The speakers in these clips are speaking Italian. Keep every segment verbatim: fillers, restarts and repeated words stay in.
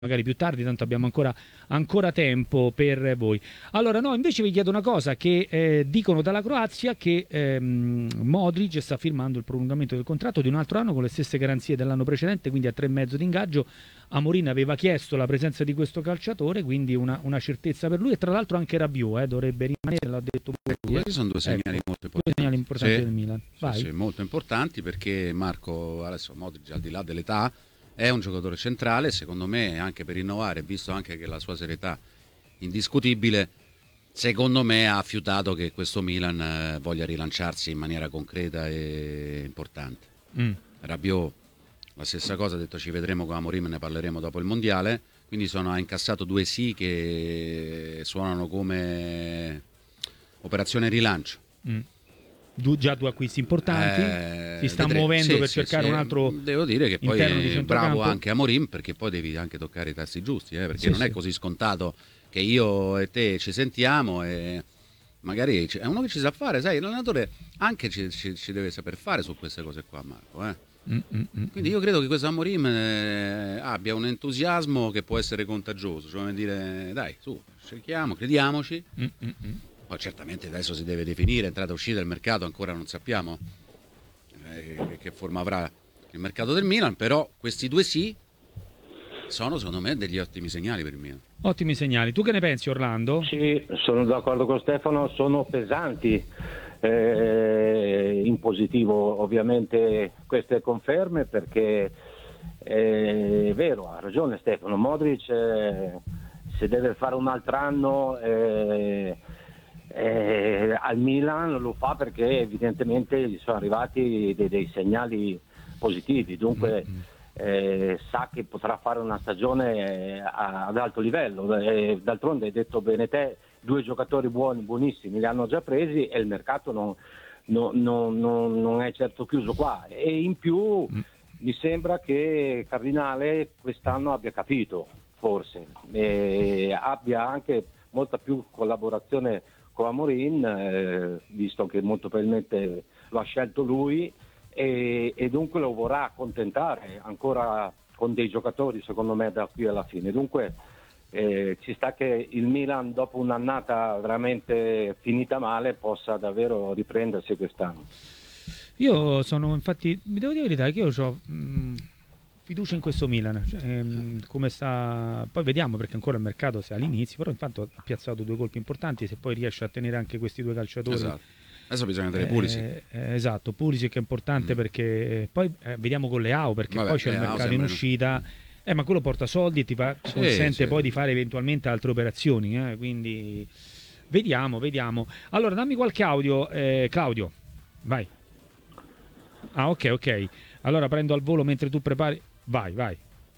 magari più tardi, tanto abbiamo ancora, ancora tempo per voi. Allora, no, invece vi chiedo una cosa, che eh, dicono dalla Croazia che ehm, Modric sta firmando il prolungamento del contratto di un altro anno con le stesse garanzie dell'anno precedente, quindi a tre e mezzo di ingaggio. Amorin aveva chiesto la presenza di questo calciatore, quindi una, una certezza per lui, e tra l'altro anche Rabiot eh, dovrebbe rimanere, l'ha detto lui. Questi sono due segnali Ecco, molto due importanti. segnali importanti Sì, del Milan. Vai. sì, sì, molto importanti, perché Marco, adesso Modric, al di là dell'età, è un giocatore centrale, secondo me, anche per rinnovare, visto anche che la sua serietà indiscutibile, secondo me ha fiutato che questo Milan eh, voglia rilanciarsi in maniera concreta e importante. Mm. Rabiot, la stessa cosa, ha detto ci vedremo con Amorim, ne parleremo dopo il mondiale, quindi sono, ha incassato due sì che suonano come operazione rilancio. Mm. Du- già due acquisti importanti, Eh, si sta vedremo. muovendo Sì, per sì, cercare sì. un altro Devo dire che poi interno di è centrocampo. bravo anche Amorim, perché poi devi anche toccare i tasti giusti, eh, perché Sì, non sì. è così scontato che io e te ci sentiamo e magari è uno che ci sa fare, sai, l'allenatore anche ci, ci- ci deve saper fare su queste cose qua, Marco, eh. Mm, mm, mm. Quindi io credo che questo Amorim eh, abbia un entusiasmo che può essere contagioso, cioè come dire, dai, su, cerchiamo, crediamoci. Mm, mm, mm. Poi certamente adesso si deve definire, entrata e uscita del mercato, ancora non sappiamo eh, che forma avrà il mercato del Milan, però questi due sì sono secondo me degli ottimi segnali per il Milan. Ottimi segnali. Tu che ne pensi, Orlando? Sì, sono d'accordo con Stefano, sono pesanti eh, in positivo ovviamente queste conferme, perché eh, è vero, ha ragione Stefano, Modric eh, se deve fare un altro anno eh, eh, al Milan lo fa perché evidentemente gli sono arrivati dei, dei segnali positivi, dunque eh, sa che potrà fare una stagione eh, a- ad alto livello. Eh, d'altronde hai detto bene te, due giocatori buoni, buonissimi li hanno già presi e il mercato non, non- non- non- non è certo chiuso qua, e in più mi sembra che Cardinale quest'anno abbia capito, forse, e abbia anche molta più collaborazione con Amorin, eh, visto che molto probabilmente lo ha scelto lui, e, e dunque lo vorrà accontentare ancora con dei giocatori, secondo me, da qui alla fine. Dunque eh, ci sta che il Milan, dopo un'annata veramente finita male, possa davvero riprendersi quest'anno. Io sono, infatti, mi devo dire la verità, che io ho fiducia in questo Milan. Cioè, ehm, come sta... Poi vediamo, perché ancora il mercato sia all'inizio, però intanto ha piazzato due colpi importanti, se poi riesce a tenere anche questi due calciatori. Esatto. Adesso bisogna vedere Eh, Pulisic. eh, esatto, Pulisic è importante, Mm. perché poi eh, vediamo con Leao, perché Vabbè, poi c'è il Leao mercato in sembra- uscita, eh, ma quello porta soldi e ti fa- Sì, consente sì. poi di fare eventualmente altre operazioni, eh, quindi vediamo, vediamo. Allora dammi qualche audio, eh, Claudio, vai. Ah, ok, ok, allora prendo al volo mentre tu prepari, vai, vai.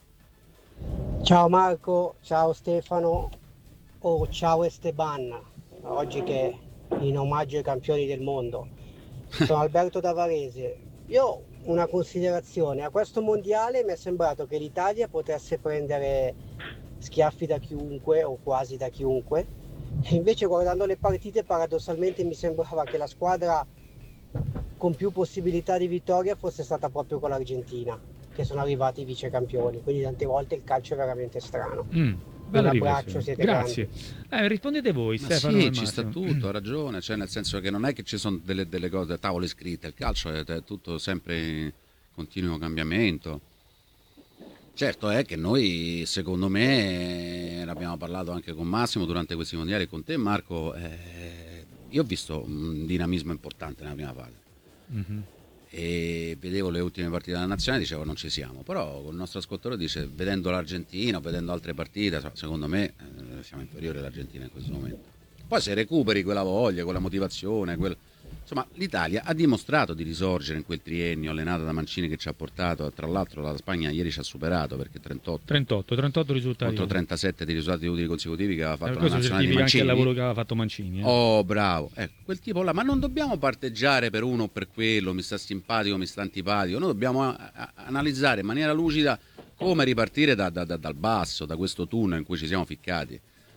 Ciao Marco, ciao Stefano, o ciao Esteban, oggi che in omaggio ai campioni del mondo. Sono Alberto da Varese. Io ho una considerazione, a questo mondiale mi è sembrato che l'Italia potesse prendere schiaffi da chiunque o quasi da chiunque, e invece guardando le partite paradossalmente mi sembrava che la squadra con più possibilità di vittoria fosse stata proprio con l'Argentina, che sono arrivati i vice campioni, quindi tante volte il calcio è veramente strano. Mm, bella Un abbraccio, riflessione. siete Grazie. Eh, rispondete voi, Ma Stefano sì, e ci sta Massimo. tutto, ha ragione, cioè nel senso che non è che ci sono delle, delle cose, tavole scritte, il calcio è, è tutto sempre in continuo cambiamento. Certo è che noi, secondo me, ne abbiamo parlato anche con Massimo durante questi mondiali, con te Marco, eh, io ho visto un dinamismo importante nella prima fase. Mhm. E vedevo le ultime partite della nazionale, dicevo non ci siamo, però il nostro ascoltatore dice, vedendo l'Argentina, vedendo altre partite, secondo me eh, siamo inferiori all'Argentina in questo momento. Poi se recuperi quella voglia, quella motivazione, quel... insomma l'Italia ha dimostrato di risorgere in quel triennio allenato da Mancini, che ci ha portato, tra l'altro la Spagna ieri ci ha superato, perché trentotto trentotto, trentotto risultati. contro trentasette di risultati utili consecutivi che aveva Eh, fatto la questo nazionale di certifica anche il Mancini. lavoro che aveva fatto Mancini. eh. Oh, bravo, ecco, quel tipo là, ma non dobbiamo parteggiare per uno o per quello, mi sta simpatico, mi sta antipatico, noi dobbiamo a- a- analizzare in maniera lucida come ripartire da- da- da- dal basso, da questo tunnel in cui ci siamo ficcati.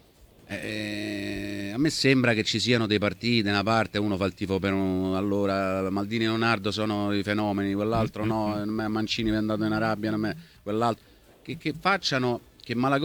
Eh, a me sembra che ci siano dei partiti, da una parte uno fa il tifo per un, allora Maldini e Leonardo sono i fenomeni, quell'altro no, Mancini è andato in Arabia, non me- quell'altro, che, che facciano che Malagodi